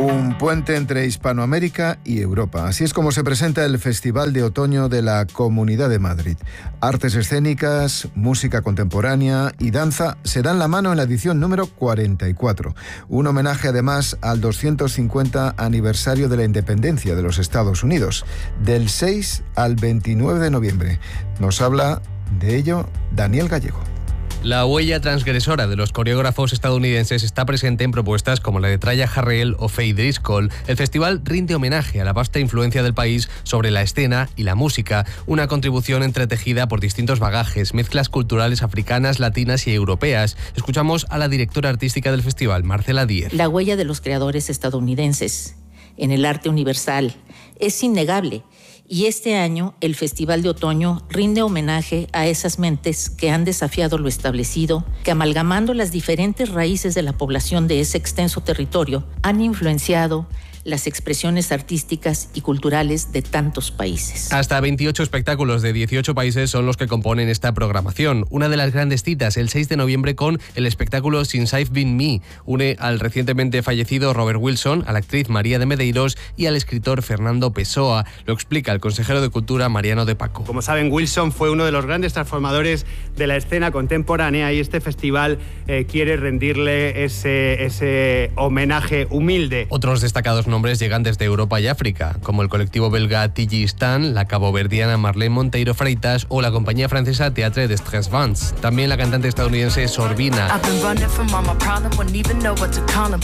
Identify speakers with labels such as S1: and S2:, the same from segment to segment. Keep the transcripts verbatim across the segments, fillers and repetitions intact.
S1: Un puente entre Hispanoamérica y Europa. Así es como se presenta el Festival de Otoño de la Comunidad de Madrid. Artes escénicas, música contemporánea y danza se dan la mano en la edición número cuarenta y cuatro. Un homenaje además al doscientos cincuenta aniversario de la independencia de los Estados Unidos, del seis al veintinueve de noviembre. Nos habla de ello Daniel Gallego.
S2: La huella transgresora de los coreógrafos estadounidenses está presente en propuestas como la de Traya Harrell o Faye Driscoll. El festival rinde homenaje a la vasta influencia del país sobre la escena y la música, una contribución entretejida por distintos bagajes, mezclas culturales africanas, latinas y europeas. Escuchamos a la directora artística del festival, Marcela Díez.
S3: La huella de los creadores estadounidenses en el arte universal es innegable. Y este año el Festival de Otoño rinde homenaje a esas mentes que han desafiado lo establecido, que amalgamando las diferentes raíces de la población de ese extenso territorio, han influenciado las expresiones artísticas y culturales de tantos países.
S2: Hasta veintiocho espectáculos de dieciocho países son los que componen esta programación. Una de las grandes citas, el seis de noviembre, con el espectáculo Since I've Been Me. Une al recientemente fallecido Robert Wilson, a la actriz María de Medeiros y al escritor Fernando Pessoa. Lo explica el consejero de Cultura, Mariano de Paco.
S4: Como saben, Wilson fue uno de los grandes transformadores de la escena contemporánea y este festival eh, quiere rendirle ese, ese homenaje humilde.
S2: Otros destacados nombres llegan desde Europa y África, como el colectivo belga Tigi Stan, la caboverdiana Marlene Monteiro Freitas o la compañía francesa Théâtre des Tres Vents. También la cantante estadounidense Sorbina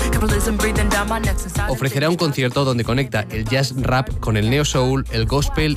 S2: ofrecerá un concierto donde conecta el jazz rap con el neo soul, el gospel